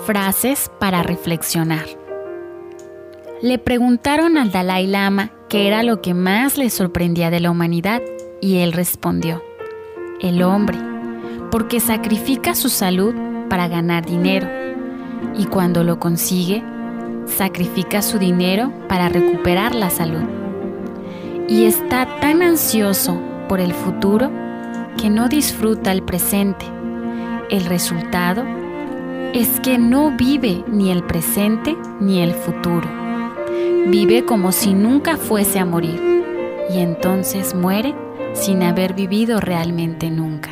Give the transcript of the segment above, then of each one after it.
Frases para reflexionar. Le preguntaron al Dalai Lama qué era lo que más le sorprendía de la humanidad y él respondió: el hombre, porque sacrifica su salud para ganar dinero y cuando lo consigue, sacrifica su dinero para recuperar la salud. Y está tan ansioso por el futuro que no disfruta el presente. El resultado es que no vive ni el presente ni el futuro. Vive como si nunca fuese a morir y entonces muere sin haber vivido realmente nunca.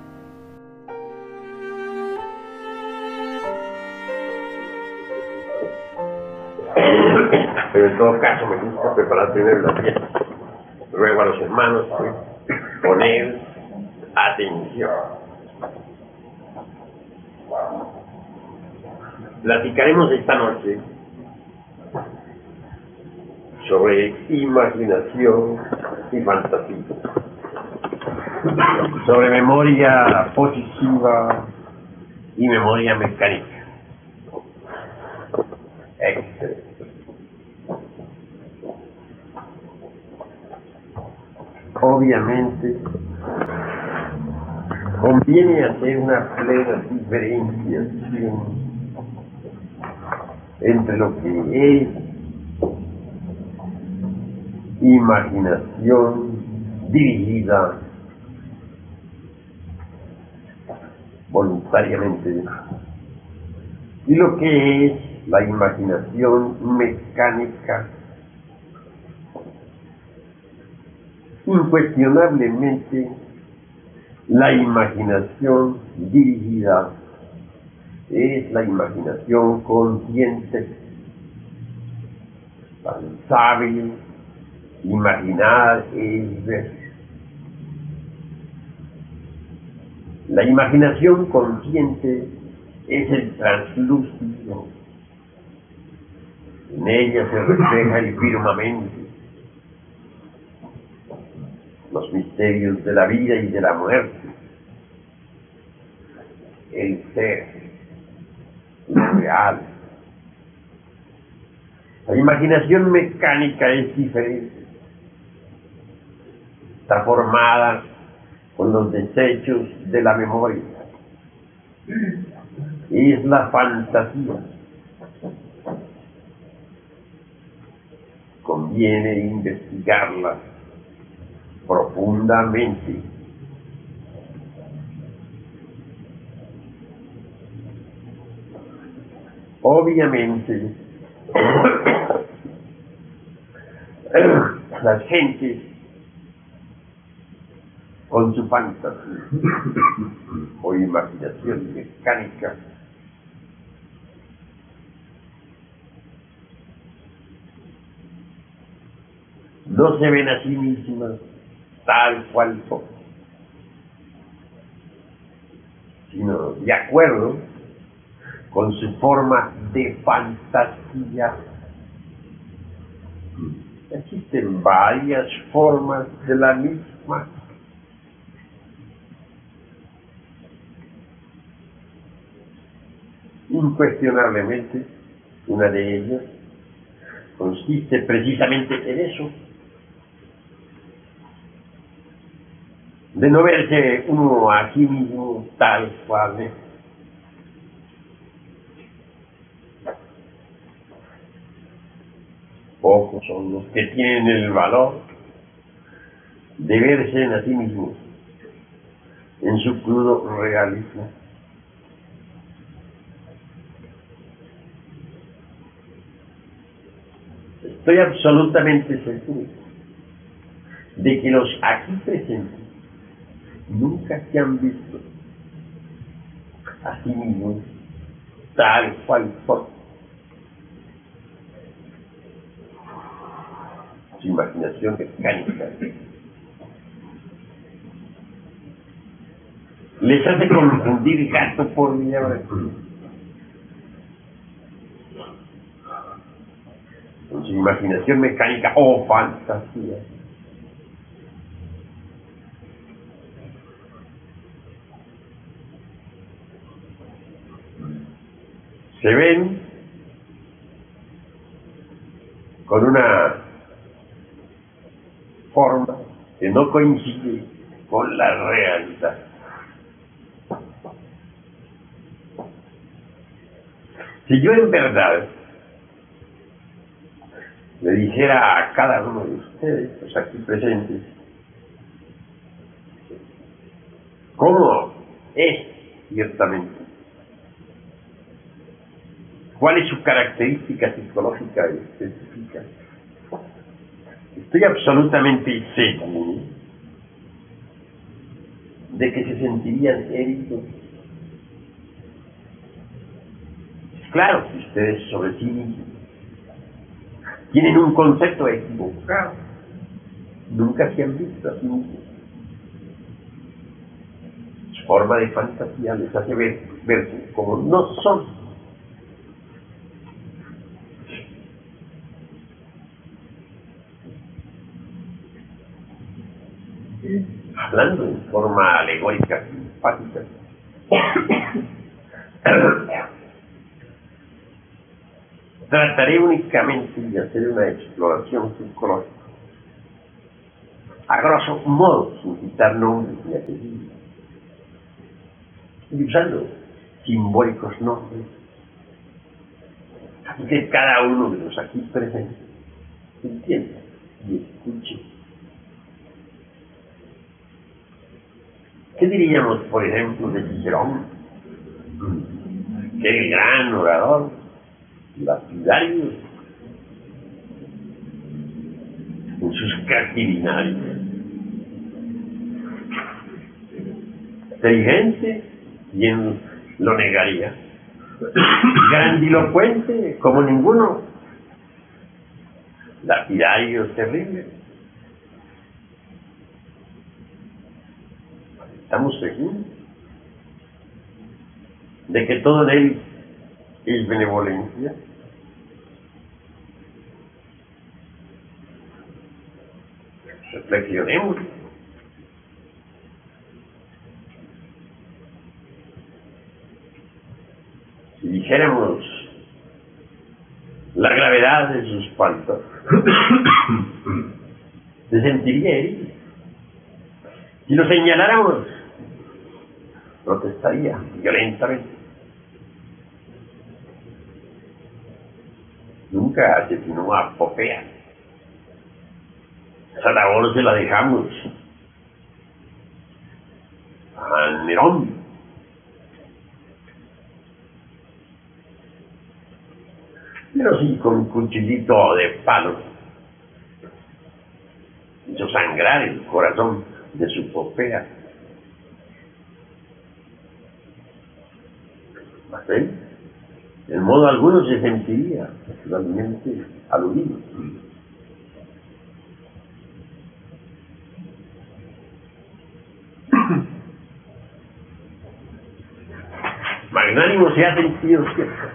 Pero en todo caso me gusta preparar primero la fiesta. Ruego a los hermanos poner atención. Platicaremos esta noche sobre imaginación y fantasía, sobre memoria positiva y memoria mecánica. Excelente. Obviamente, conviene hacer una plena diferenciación entre lo que es imaginación dirigida voluntariamente y lo que es la imaginación mecánica. Incuestionablemente, la imaginación dirigida es la imaginación consciente. Sabe imaginar es ver. La imaginación consciente es el translúcido. En ella se refleja el firmamento, los misterios de la vida y de la muerte, el ser, lo real. La imaginación mecánica es diferente. Está formada con los desechos de la memoria. Es la fantasía. Conviene investigarla profundamente. Obviamente, las gentes con su fantasía o imaginación mecánica no se ven a sí mismas tal cual son, sino de acuerdo con su forma de fantasía. Existen varias formas de la misma. Incuestionablemente, una de ellas consiste precisamente en eso, de no verse uno a sí mismo tal cual es. Pocos son los que tienen el valor de verse a sí mismos en su crudo realismo. Estoy absolutamente seguro de que los aquí presentes nunca se han visto a sí mismos tal cual son. Su imaginación mecánica les hace confundir gato por liebre. Con su imaginación mecánica o fantasía se ven con una forma que no coincide con la realidad. Si yo en verdad le dijera a cada uno de ustedes, los aquí presentes, cómo es ciertamente, cuál es su característica psicológica específica, estoy absolutamente seguro de que se sentirían heridos. Claro que ustedes sobre sí mismos tienen un concepto equivocado, nunca se han visto a sí mismos. Su forma de fantasía les hace verse como no son. Hablando en forma alegórica, simpática, trataré únicamente de hacer una exploración psicológica, a grosso modo, sin citar nombres ni apellidos, y usando simbólicos nombres, así que cada uno de los aquí presentes entienda y escuche. ¿Qué diríamos, por ejemplo, de Cicerón? Qué gran orador, lapidario, en sus Catilinares. Inteligente, ¿quién lo negaría? Grandilocuente, como ninguno. Lapidario terrible. Estamos seguros de que todo de él es benevolencia. Reflexionemos. Si dijéramos la gravedad de sus faltas, se sentiría herido. Si lo señaláramos, protestaría violentamente. Nunca asesinó a Popea. Esa labor se la dejamos a Nerón. Pero sí, con un cuchillito de palo hizo sangrar el corazón de su Popea. ¿Sí? En modo alguno se sentiría naturalmente aludido. Magnánimo se ha sentido siempre,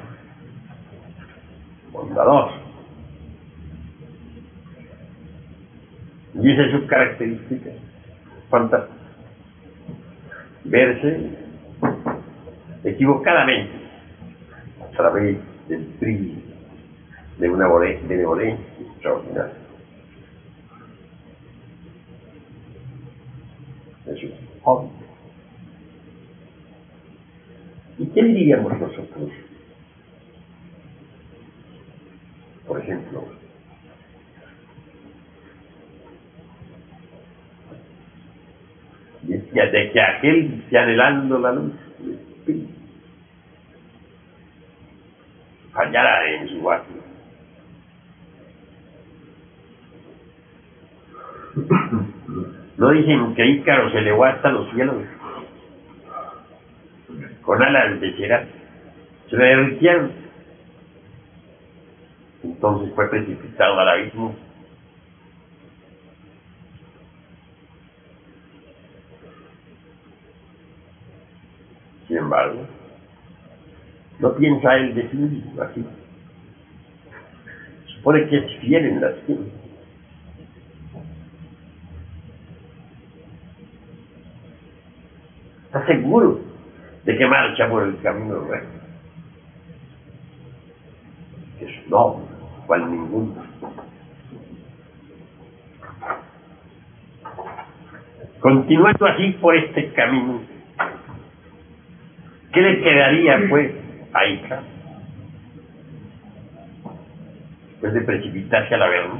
bondador, y esa es su característica fantástica, verse equivocadamente a través del prisma de una benevolencia extraordinaria. Eso es obvio. ¿Y qué diríamos nosotros? Por ejemplo, decía de que aquel que esté anhelando la luz del espíritu fallara en su acto. ¿No dicen que Ícaro se elevó hasta los cielos con alas de Cerati? Se le derritieron. Entonces fue precipitado al abismo. Sin embargo, no piensa él de sí mismo así. Supone que es fiel en la ciencia. Está seguro de que marcha por el camino recto. que es noble, cual ninguno. Continuando así por este camino, ¿qué le quedaría pues a Ica después de precipitarse al Averno?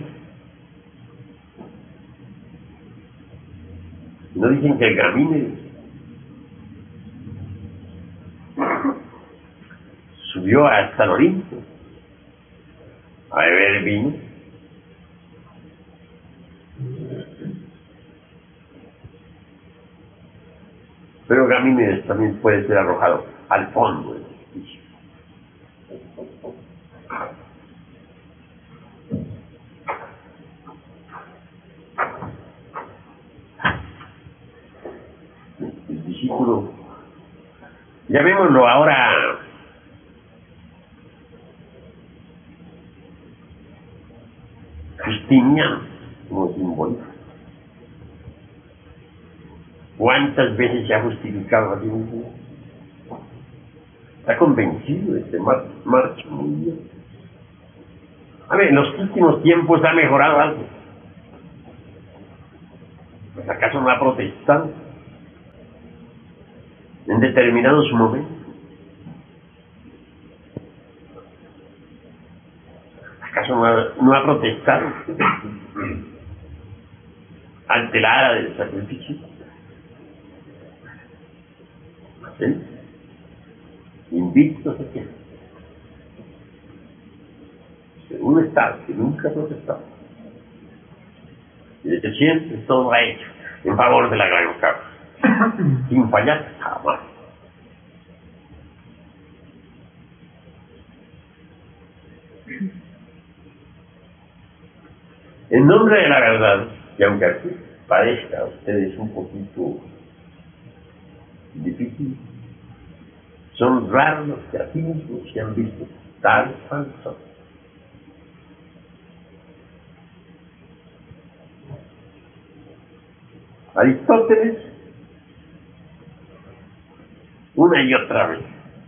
¿No dicen que el Gramínides subió hasta el Olimpo a beber vino? Pero Gramínides también puede ser arrojado al fondo del edificio. El discípulo, llamémoslo ahora Justiniano, como simbolista. ¿Cuántas veces se ha justificado a sí mismo? Está convencido de este marcha muy bien. A ver, en los últimos tiempos ha mejorado algo. ¿Pues acaso no ha protestado en determinados momentos? ¿Acaso no ha protestado ante la hora del sacrificio? ¿Sí? Invicto se queda. Un Estado que nunca ha protestado. Y desde siempre todo ha hecho en favor de la gran causa. Sin fallar, jamás. En nombre de la verdad, y aunque aquí parezca a ustedes un poquito difícil, son raros los que así mismos se han visto tal falso. Aristóteles, una y otra vez,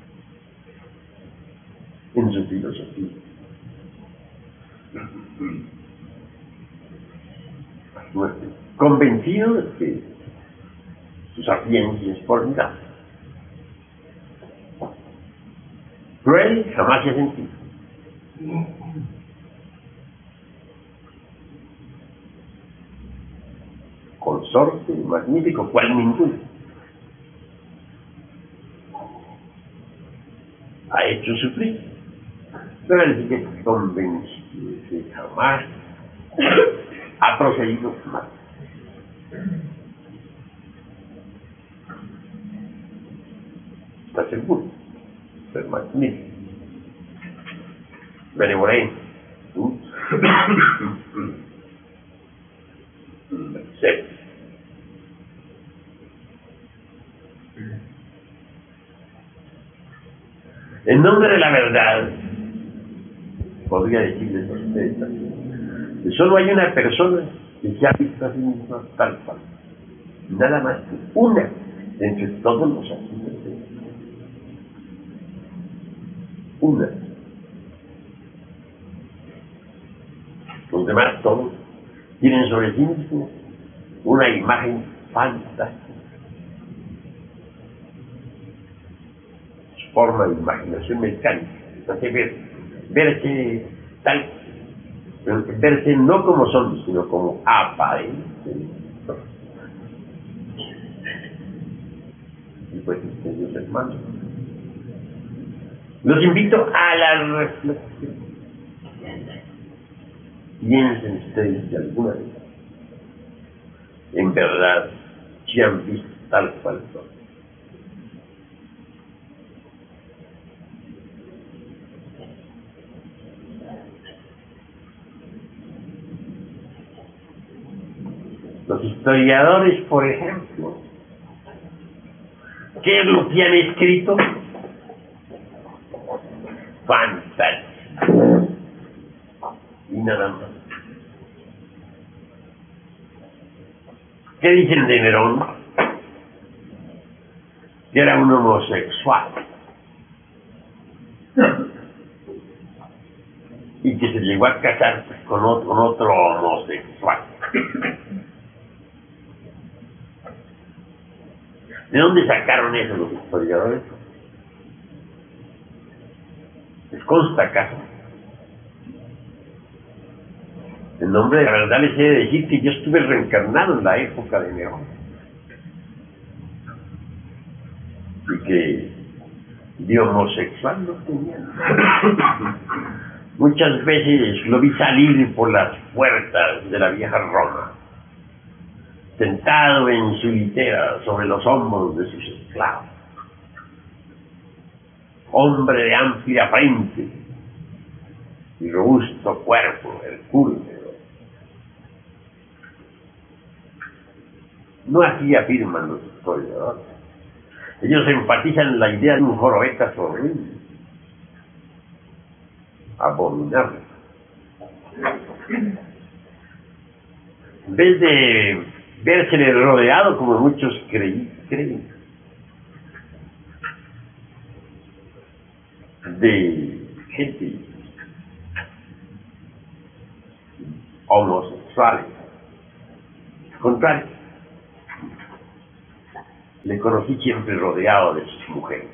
en su filosofía, convencido de que su sapiencia es formidable. Cruel jamás se ha sentido. Consorte magnífico, cual ninguno. Ha hecho sufrir, pero él sigue convencido de que jamás ha procedido mal. Está seguro, pero magnífico, benevolente, serio. En nombre de la verdad, podría decirles a ustedes también, que solo hay una persona que se ha visto a sí misma tal cual, nada más que una entre todos los asistentes. Una. Los demás todos tienen sobre sí mismos una imagen fantástica. Su forma de imaginación mecánica hace verse tal, verse no como son, sino como aparenten. Y pues ustedes, hermanos, los invito a la reflexión. Piensen ustedes de alguna vez, en verdad, si han visto tal cual son. Los historiadores, por ejemplo, ¿qué es lo que han escrito? Fantástico. Y nada más. ¿Qué dicen de Nerón? Que era un homosexual. y que se llegó a casar con otro homosexual. ¿De dónde sacaron eso los historiadores? ¿Les consta acaso? En nombre de la verdad les he de decir que yo estuve reencarnado en la época de Nerón y que de homosexual no tenía nada. Muchas veces lo vi salir por las puertas de la vieja Roma, sentado en su litera sobre los hombros de sus esclavos, hombre de amplia frente y robusto cuerpo, hercúleo. No así afirman los historiadores. Ellos enfatizan la idea de un jorobetas horrible, abominable. En vez de vérsele rodeado como muchos creen, de gente homosexuales. Al contrario, le conocí siempre rodeado de sus mujeres.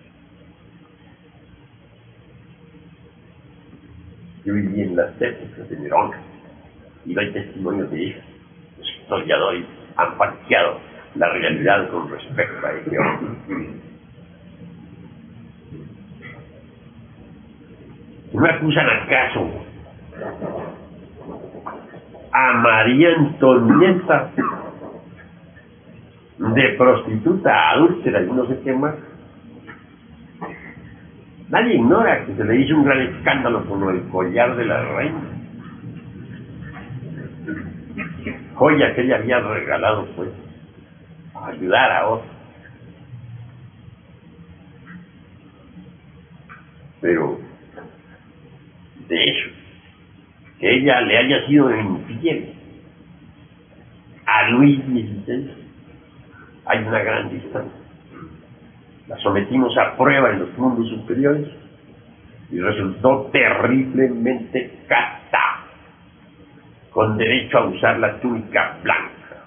Yo viví en las épocas de Nerón y doy testimonio de ellas. Los historiadores han falseado la realidad con respecto a ese hombre. ¿No acusan acaso a María Antonieta de prostituta, adúltera y no sé qué más? Nadie ignora que se le hizo un gran escándalo con el collar de la reina, joya que ella había regalado pues a ayudar a otros. Pero de eso, que ella le haya sido infiel a Luis XVI, hay una gran distancia. La sometimos a prueba en los mundos superiores y resultó terriblemente casta, con derecho a usar la túnica blanca.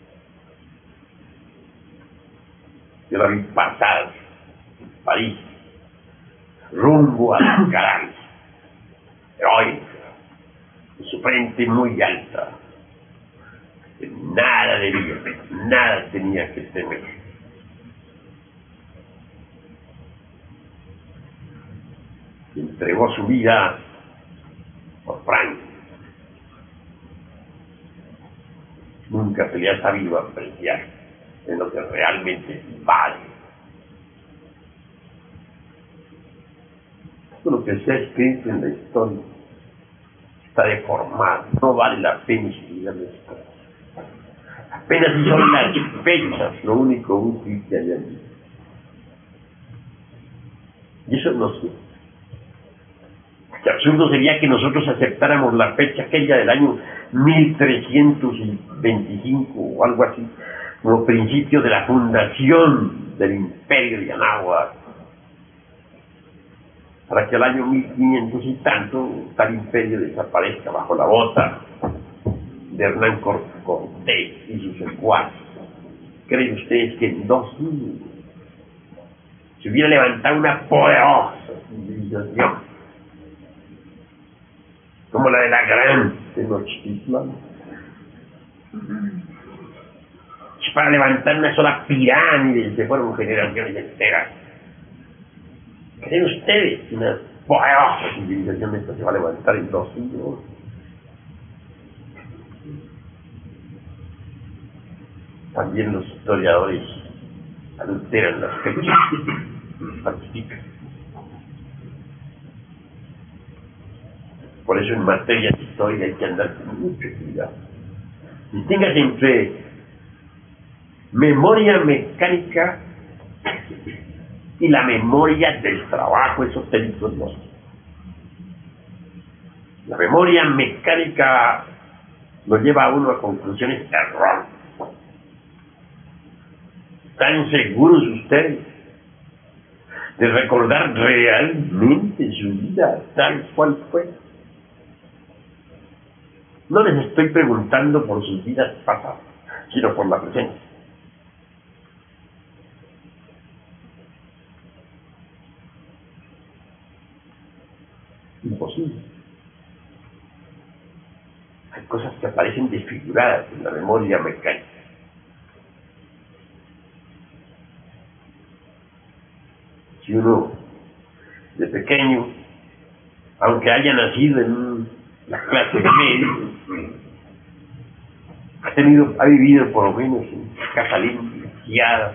Yo la vi pasar en París, rumbo a Alcaraz, heroica, con su frente muy alta. Nada debía, nada tenía que temer. Entregó su vida por Francia. Nunca se le ha sabido apreciar en lo que realmente vale. Todo lo que se ha escrito en la historia está deformado, no vale la pena estudiarlo. Apenas si son las fechas lo único útil que hay allí. Y eso no sé. Qué absurdo sería que nosotros aceptáramos la fecha aquella del año 1325 o algo así, como principio de la fundación del imperio de Anáhuac, para que al año 1500 y tanto tal imperio desaparezca bajo la bota de Hernán Cortés y sus secuaces. ¿Creen ustedes que en 2000 se hubiera levantado una poderosa civilización como la de la gran Tenochtitlan, para levantar una sola pirámide? Se fueron generaciones enteras. ¿Creen ustedes que una poderosa civilización esta se va a levantar en 2 siglos? También los historiadores adulteran las fechas, falsifican. Por eso en materia de historia hay que andar con mucho cuidado. Distíngase entre memoria mecánica y la memoria del trabajo esotérico gnóstico. La memoria mecánica lo lleva a uno a conclusiones erróneas. ¿Están seguros ustedes de recordar realmente su vida tal cual fue? No les estoy preguntando por sus vidas pasadas, sino por la presente. Imposible. Hay cosas que aparecen desfiguradas en la memoria mecánica. Si uno de pequeño, aunque haya nacido en la clase media, ha vivido por lo menos en casa limpia, guiada,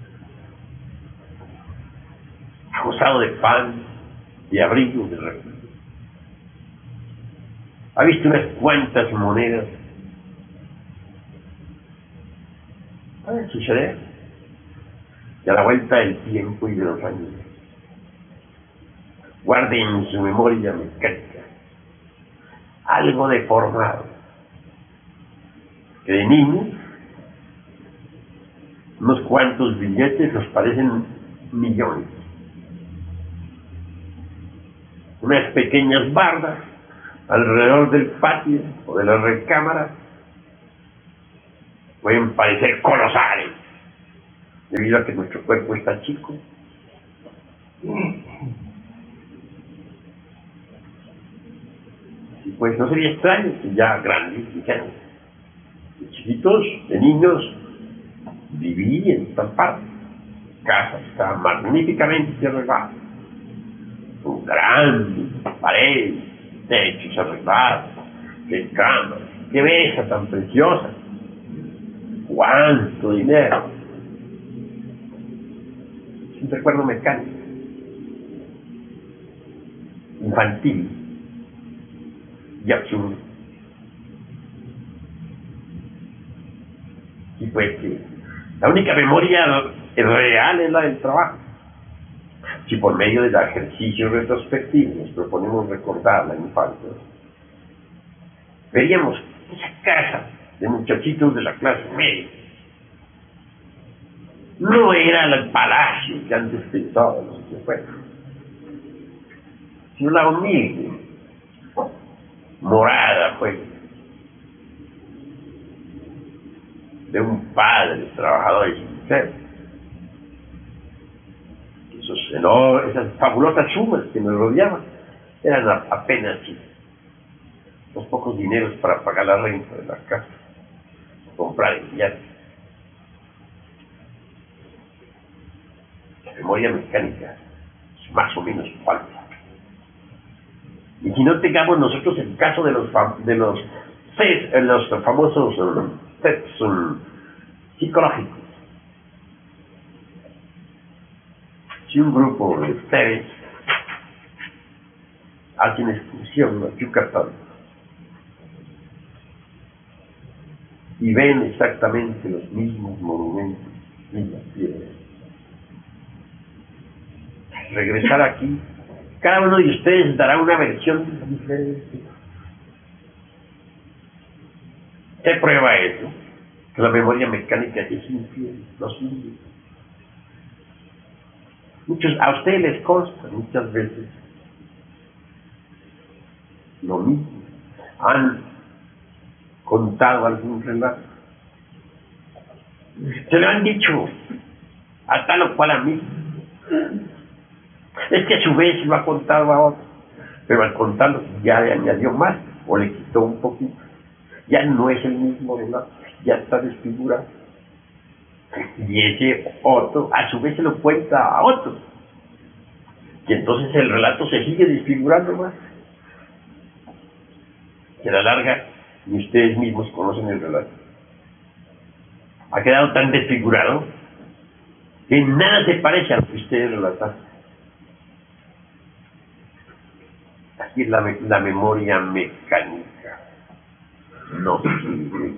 ha gozado de pan, de abrigo, de refugio, ha visto unas cuantas monedas, puede suceder que a la vuelta del tiempo y de los años guarde en su memoria mecánica algo deformado, que de niños unos cuantos billetes nos parecen millones, unas pequeñas bardas alrededor del patio o de la recámara pueden parecer colosales debido a que nuestro cuerpo está chico. Y pues no sería extraño que ya grandes dijeran, de chiquitos, de niños, viví en tal parte. Casa está magníficamente arreglada, con grandes paredes, techos arreglados, qué cama, qué mesa tan preciosa, cuánto dinero. Es un recuerdo mecánico, infantil y absurdo. Y pues la única memoria real es la del trabajo. Si por medio del ejercicio retrospectivo nos proponemos recordar la infancia, veríamos esa casa de muchachitos de la clase media. No era el palacio que antes pensábamos que fuera, sino la humilde morada, pues, de un padre trabajador y sincero. Esas fabulosas sumas que nos rodeaban eran apenas los pocos dineros para pagar la renta de la casa, comprar el viaje. La memoria mecánica es más o menos falsa. Y si no tengamos nosotros el caso de los famosos tests psicológicos, si un grupo de ustedes hace una excursión a Yucatán y ven exactamente los mismos monumentos en las piedras, regresar aquí, cada uno de ustedes dará una versión diferente. ¿Qué prueba eso? Que la memoria mecánica es infiel, no sirve. A ustedes les consta muchas veces lo mismo. Han contado algún relato, se lo han dicho a tal o cual amigo. Es que a su vez lo ha contado a otro, pero al contarlo ya le añadió más o le quitó un poquito. Ya no es el mismo relato, ya está desfigurado. Y ese otro a su vez se lo cuenta a otro, y entonces el relato se sigue desfigurando más. Y a la larga ni ustedes mismos conocen el relato. Ha quedado tan desfigurado que nada se parece a lo que ustedes relataron. Aquí es la memoria mecánica, no sirve.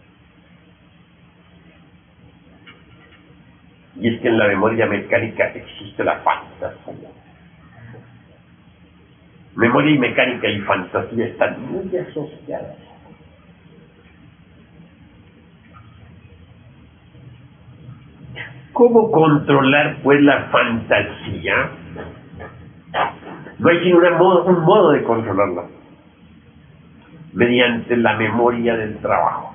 Y es que en la memoria mecánica existe la fantasía. Memoria y mecánica y fantasía están muy asociadas. ¿Cómo controlar pues la fantasía? No hay sino un modo de controlarla. mediante la memoria del trabajo.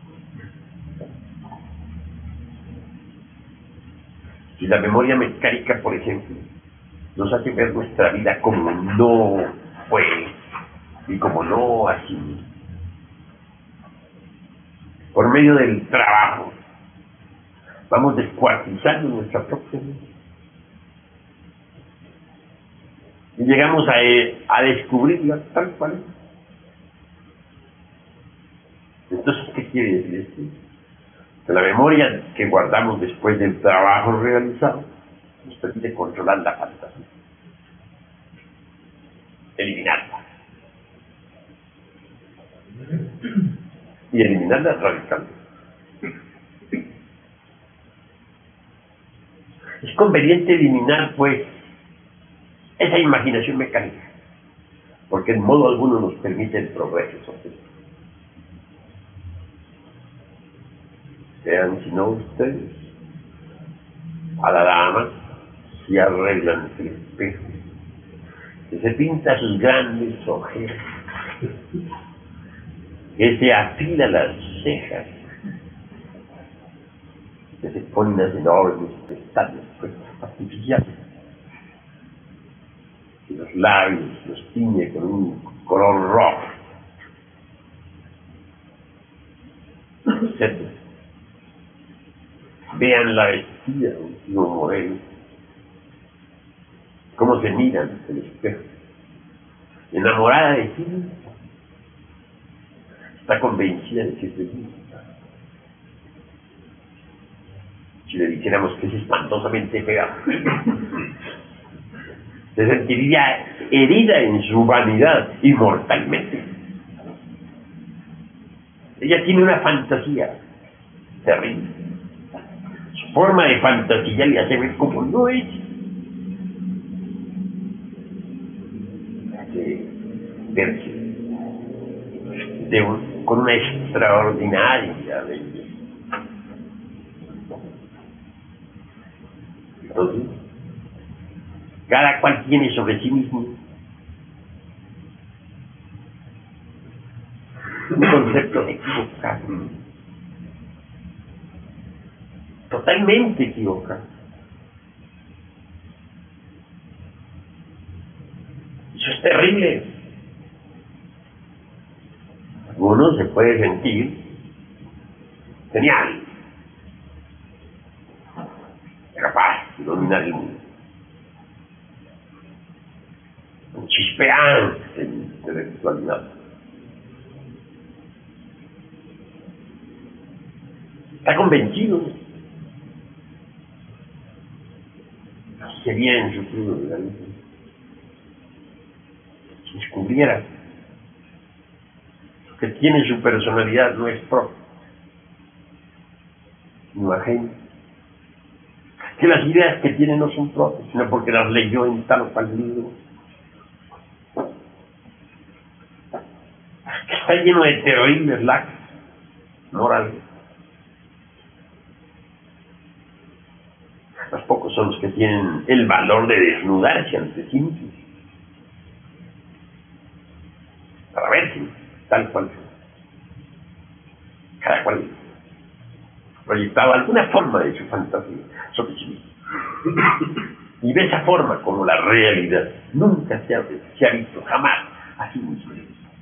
Si la memoria mecánica, por ejemplo, nos hace ver nuestra vida como no fue y como no ha sido, por medio del trabajo, vamos descuartizando nuestra propia vida. Y llegamos a descubrirla tal cual es. Entonces, ¿qué quiere decir esto? Que la memoria que guardamos después del trabajo realizado nos permite controlar la fantasía, eliminarla. Y eliminarla radicalmente. Es conveniente eliminar, pues, esa imaginación mecánica, porque en modo alguno nos permite el progreso social. Vean, si no ustedes, a la dama se arreglan el espejo, que se pinta sus grandes ojeras, que se afila las cejas, que se ponen las enormes pestañas artificiales, que los labios los tiñe con un color rojo, etc. Vean la vestida de un tío modelo, cómo se miran en el espejo, enamorada de sí, está convencida de que es feliz. Si le dijéramos que es espantosamente fea, se sentiría herida en su vanidad y mortalmente. Ella tiene una fantasía terrible. Su forma de fantasía le hace ver como no es. Hace verse con una extraordinaria belleza. Entonces, cada cual tiene sobre sí mismo un concepto equivocado, totalmente equivocado. Eso es terrible. Uno se puede sentir genial, capaz de dominar el mundo, un chispeante de intelectualidad. Está convencido. Así sería en su crudo de la vida. Si descubriera que tiene su personalidad no es propia, sino ajena, que las ideas que tiene no son propias, sino porque las leyó en tal o cual libro, que está lleno de terribles lacras morales. Los pocos son los que tienen el valor de desnudarse ante sí mismos, para verse tal cual. Cada cual proyectaba alguna forma de su fantasía sobre sí mismo. Y de esa forma, como la realidad nunca se ha visto jamás a sí mismo.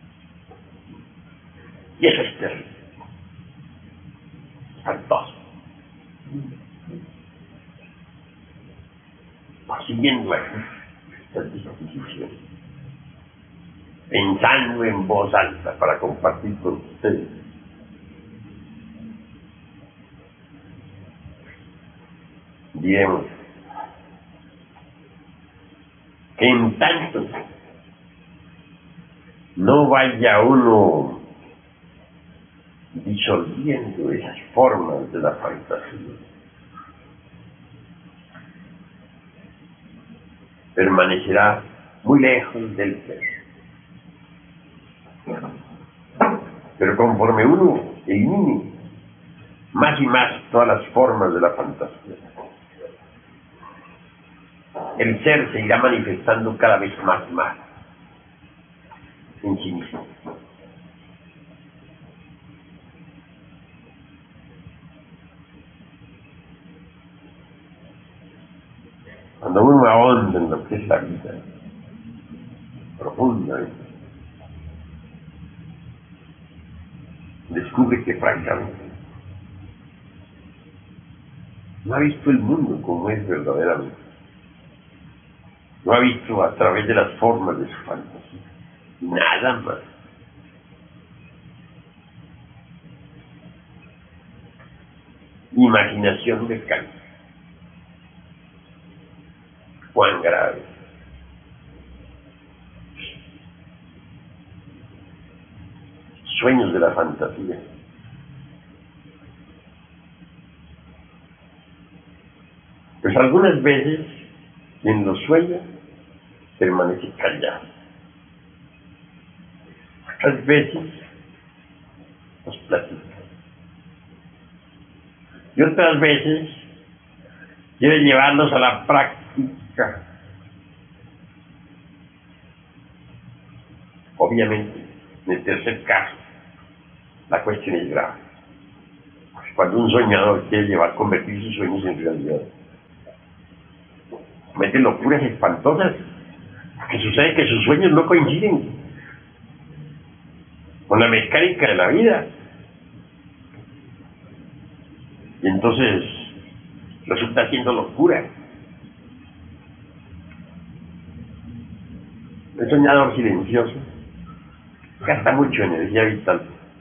Y eso es terrible, espantoso. Siguiendo estas disposiciones, pensando en voz alta para compartir con ustedes, diremos que en tanto no vaya uno disolviendo esas formas de la fantasía, permanecerá muy lejos del ser. Pero conforme uno elimine más y más todas las formas de la fantasía, el ser se irá manifestando cada vez más y más en sí mismo. Cuando uno ahonda en lo que es la vida, profundamente, descubre que francamente no ha visto el mundo como es verdaderamente. No ha visto a través de las formas de su fantasía. Nada más. Imaginación mecánica. Cuán grave. Sueños de la fantasía. Pues algunas veces quien los sueña permanece callado. Otras veces los platica. Y otras veces quiere llevarlos a la práctica. Obviamente, en el tercer caso, la cuestión es grave. Cuando un soñador quiere convertir sus sueños en realidad, comete locuras espantosas, que sucede que sus sueños no coinciden con la mecánica de la vida. Y entonces resulta siendo locura. El soñador silencioso gasta mucho energía vital,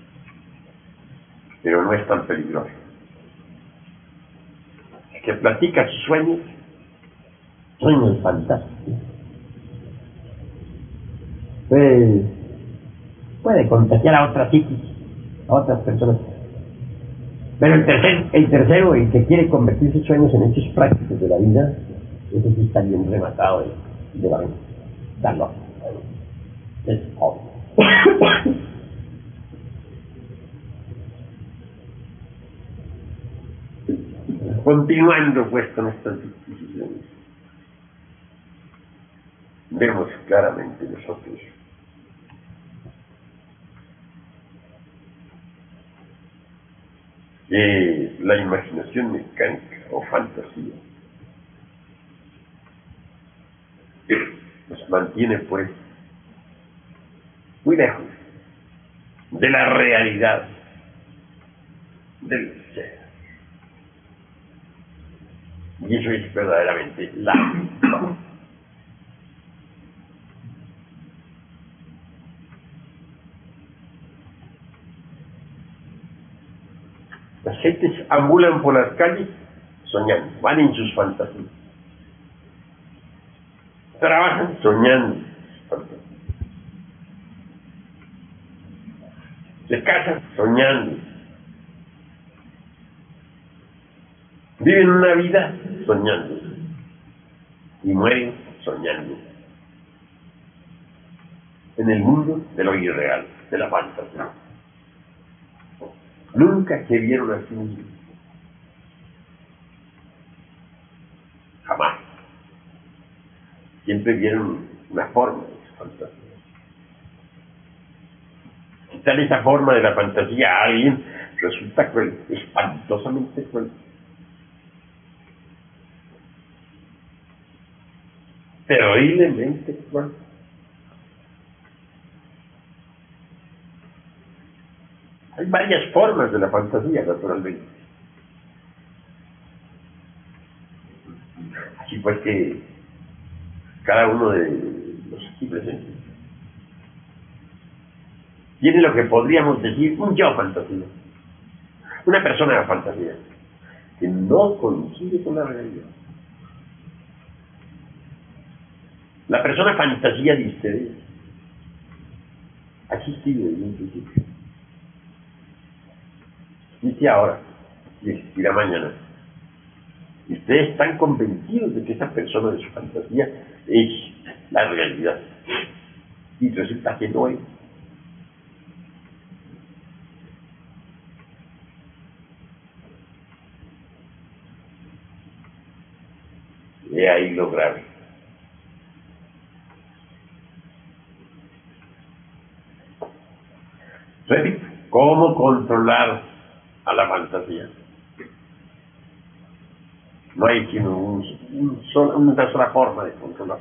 pero no es tan peligroso. El que platica sus sueños fantásticos, pues puede contagiar a otras psiquis, a otras personas. Pero el tercero, el que quiere convertir sus sueños en hechos prácticos de la vida, ese sí está bien rematado de la vida. Está loco. Es obvio. Continuando pues con estas discusiones, vemos claramente nosotros que la imaginación mecánica o fantasía nos mantiene pues muy lejos de la realidad del ser. Y eso es verdaderamente la vida. Las gentes ambulan por las calles soñando, van en sus fantasías. Trabajan soñando. Se casan soñando. Viven una vida soñando. Y mueren soñando. En el mundo de lo irreal, de la fantasía. Nunca se vieron así mismos. Jamás. Siempre vieron una forma de su fantasía. Quitar esa forma de la fantasía a alguien resulta cruel, espantosamente cruel. Terriblemente cruel. Hay varias formas de la fantasía, naturalmente. Así pues que cada uno de los aquí presentes tiene lo que podríamos decir un yo fantasía. Una persona de fantasía que no coincide con la realidad. La persona fantasía de ustedes ha existido desde un principio. Existe ahora y existirá mañana. Y ustedes están convencidos de que esa persona de su fantasía es la realidad. Y resulta que no es. He ahí lo grave. Repito, ¿cómo controlar a la fantasía? No hay quien lo use. una sola forma de controlar.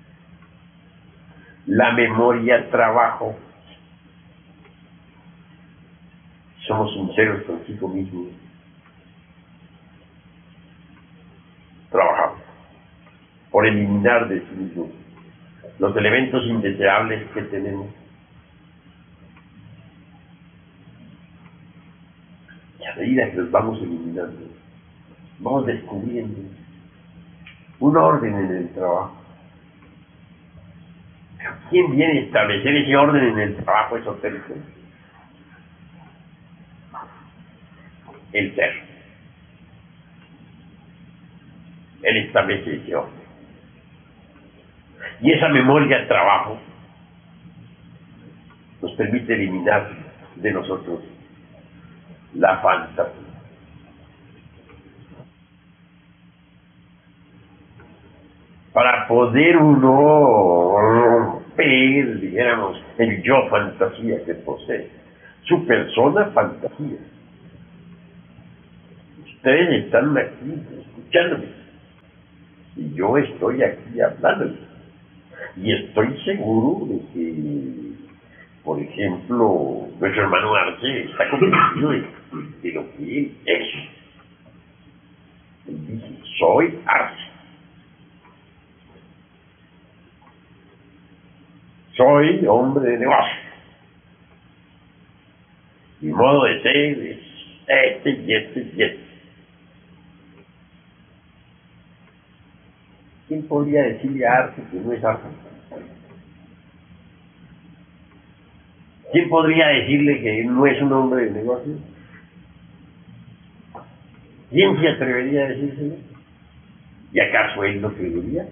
La memoria, trabajo. Somos sinceros consigo mismos. Trabajamos por eliminar de sí mismos los elementos indeseables que tenemos. Y a medida que los vamos eliminando, vamos descubriendo un orden en el trabajo. Pero ¿quién viene a establecer ese orden en el trabajo esotérico? El ser. Él establece ese orden. Y esa memoria de trabajo nos permite eliminar de nosotros la fantasía. Para poder uno romper, dijéramos, el yo fantasía que posee, su persona fantasía. Ustedes están aquí escuchándome y yo estoy aquí hablándoles. Y estoy seguro de que, por ejemplo, nuestro hermano Arce está convencido de lo que él es. Él dice, soy Arce. Soy hombre de negocio. Mi modo de ser es este y este y este. ¿Quién podría decirle a Arce que no es Arce? ¿Quién podría decirle que no es un hombre de negocio? ¿Quién se atrevería a decírselo? ¿Y acaso él lo creería?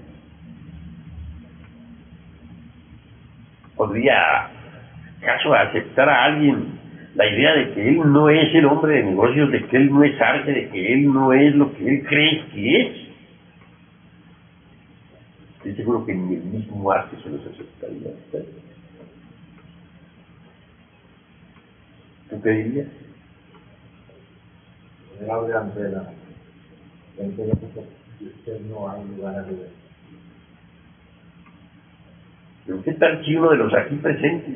¿Podría acaso aceptar a alguien la idea de que él no es el hombre de negocios, de que él no es Arce, de que él no es lo que él cree que es? Estoy seguro que ni el mismo Arce se los aceptaría a ustedes. ¿Tú qué dirías? Usted no hay lugar a dudas. Pero ¿qué tal si uno de los aquí presentes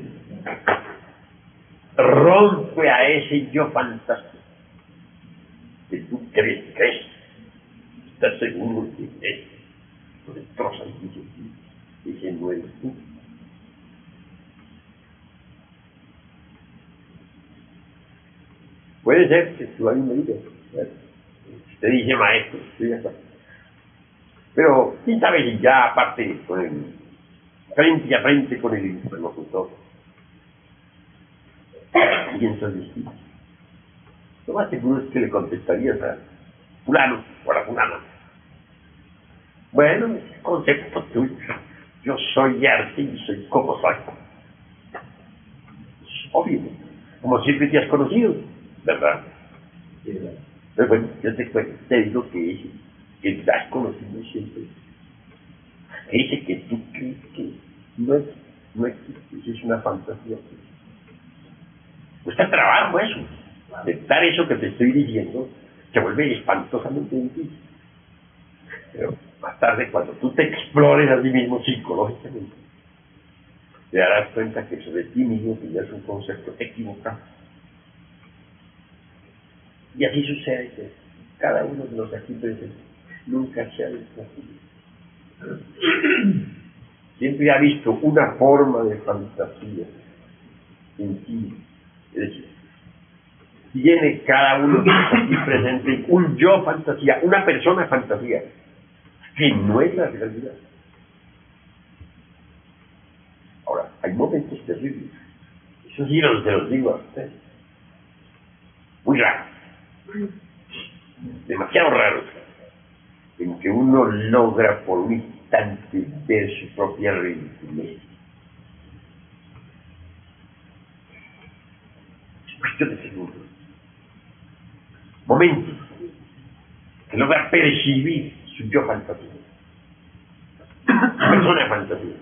rompe a ese yo fantástico que tú crees que es? ¿Estás seguro que es? Lo destrozas y dices, ese no eres tú. Puede ser que tú ahí me digas, te dice maestro, estoy de acuerdo. Pero quién sabe si ya aparte con el frente a frente con el interlocutor piensas distinto. Lo más seguro es que le contestarías a fulano o a la fulana. Bueno, es concepto tuyo. Yo soy Arce y soy como soy. Es obvio, como siempre te has conocido, ¿verdad? Sí, ¿verdad? Pero bueno, yo te digo que ese que te has conocido siempre, ese que tú crees que no existe, eso es una fantasía. Cuesta trabajo eso. Aceptar eso que te estoy diciendo se vuelve espantosamente difícil. Pero más tarde, cuando tú te explores a ti mismo psicológicamente, te darás cuenta que sobre ti mismo tienes un concepto equivocado. Y así sucede que cada uno de los aquí presentes nunca se ha desconocido. Siempre ha visto una forma de fantasía en ti. Es decir, tiene cada uno de los aquí presentes un yo fantasía, una persona fantasía, que no es la realidad. Ahora, hay momentos terribles. Eso sí se los digo a ustedes. Muy raros. Demasiado raros. En que uno logra por un instante ver su propia ridiculez. Es cuestión de segundos. Momentos que logra percibir su yo fantasía. Su persona fantasía.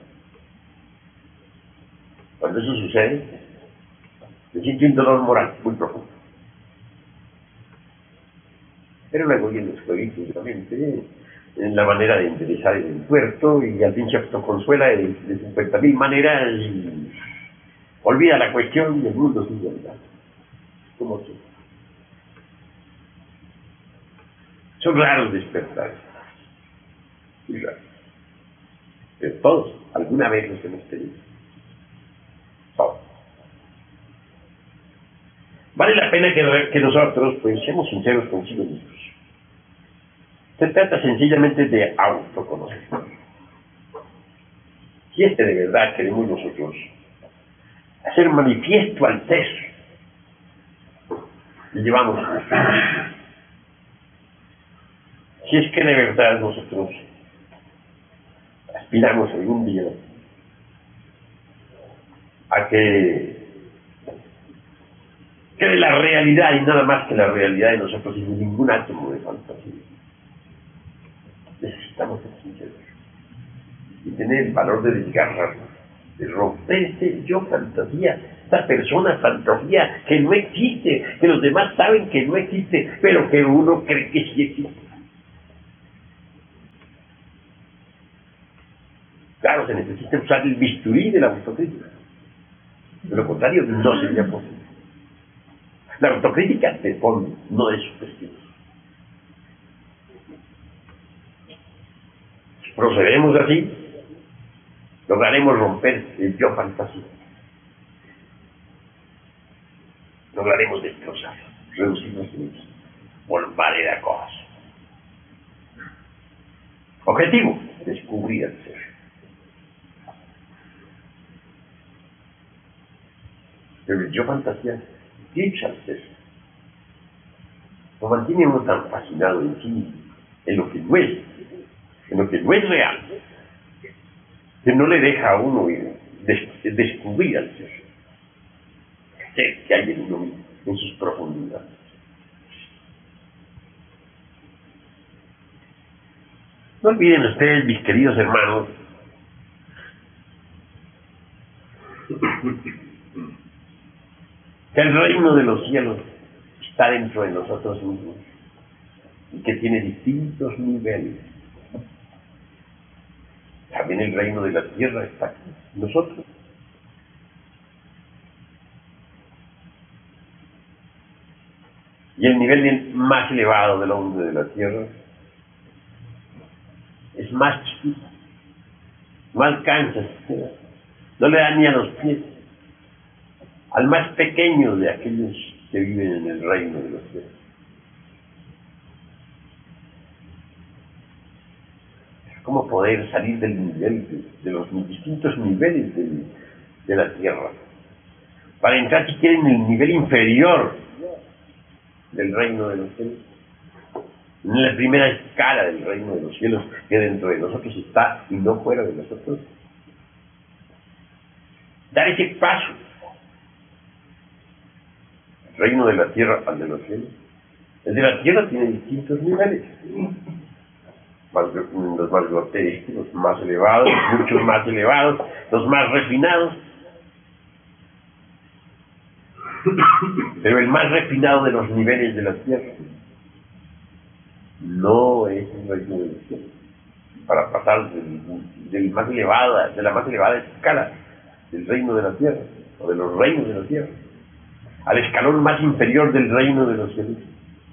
Cuando eso sucede, se siente un dolor moral muy profundo. Pero luego vienen los jueguitos de la mente, en la manera de enderezar el puerto, y al fin se autoconsuela de 50.000 maneras y olvida la cuestión del mundo sin verdad. Como que son raros despertares, muy raros. Pero todos, alguna vez los hemos tenido. Todos. Vale la pena que nosotros, pues, seamos sinceros consigo mismos. Se trata sencillamente de autoconocer. Si de verdad queremos nosotros hacer manifiesto al ser, y llevamos si es que de verdad nosotros aspiramos algún día a que de la realidad y nada más que la realidad de nosotros sin ningún átomo de fantasía, necesitamos ser sinceros y tener el valor de desgarrarnos, de romper ese yo fantasía, esta persona fantasía que no existe, que los demás saben que no existe, pero que uno cree que sí existe. Claro, se necesita usar el bisturí de la autocrítica. De lo contrario, no sería posible. La autocrítica de fondo, no es subjetiva. Si procedemos así, lograremos romper el yo fantasía. Lograremos destrozar, reducirnos por variedad de cosas. Objetivo, descubrir el ser. Pero el yo fantasía eclipsa al ser. Lo mantiene uno tan fascinado en sí, en lo que no es real, que no le deja a uno descubrir al ser que hay en uno mismo, en sus profundidades. No olviden ustedes, mis queridos hermanos, que el reino de los cielos está dentro de nosotros mismos y que tiene distintos niveles. También el reino de la tierra está aquí, nosotros. Y el nivel más elevado del hombre de la tierra es más chiquito, no alcanza, no le da ni a los pies, al más pequeño de aquellos que viven en el reino de los cielos. Es como poder salir del nivel, de los distintos niveles de la tierra, para entrar, si quieren, en el nivel inferior del reino de los cielos, en la primera escala del reino de los cielos, que dentro de nosotros está y no fuera de nosotros. Dar ese paso, el reino de la tierra al de los cielos. El de la tierra tiene distintos niveles, los más grotescos, los más elevados, muchos más elevados, los más refinados. Pero el más refinado de los niveles de la tierra no es el reino de los cielos. Para pasar de la más elevada escala del reino de la tierra, o de los reinos de la tierra, al escalón más inferior del reino de los cielos,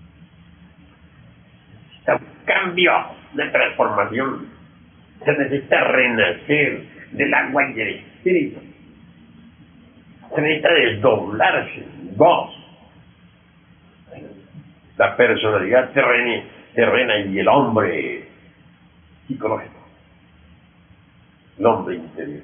necesita un cambio de transformación. Se necesita renacer del agua y del espíritu. Se necesita desdoblarse en dos. La personalidad terrena y el hombre psicológico, el hombre interior.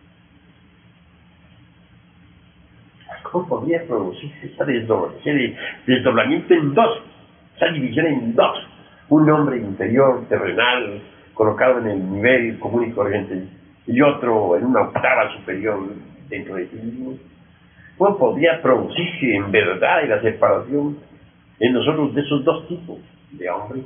¿Cómo podría producirse ese desdoblamiento en dos, esa división en dos? Un hombre interior, terrenal, colocado en el nivel común y corriente, y otro en una octava superior dentro de sí mismo. ¿Cómo podría producirse en verdad la separación en nosotros de esos dos tipos de hombre?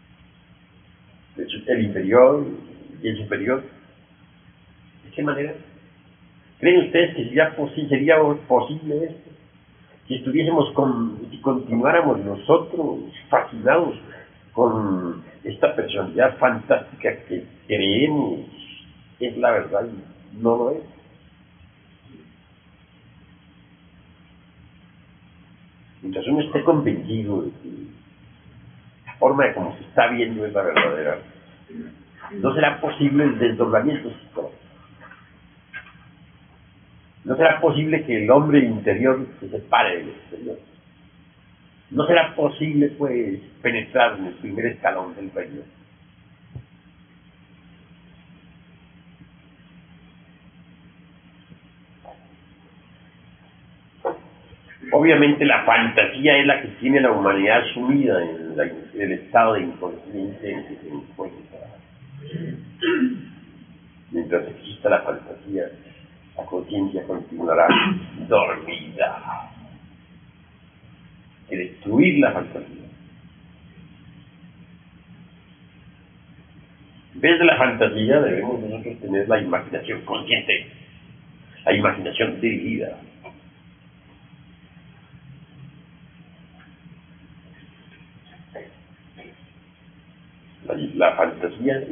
El inferior y el superior. ¿De qué manera? ¿Creen ustedes que sería posible esto? Si continuáramos nosotros fascinados con esta personalidad fantástica que creemos es la verdad y no lo es. Mientras uno esté convencido de que la forma de cómo se está viendo es la verdadera, no será posible el desdoblamiento psicológico. No será posible que el hombre interior se separe del exterior. No será posible, pues, penetrar en el primer escalón del reino. Obviamente la fantasía es la que tiene la humanidad sumida en el estado de inconsciencia en que se encuentra. Mientras exista la fantasía, la conciencia continuará dormida. Hay que destruir la fantasía. En vez de la fantasía debemos nosotros tener la imaginación consciente, la imaginación dirigida. La fantasía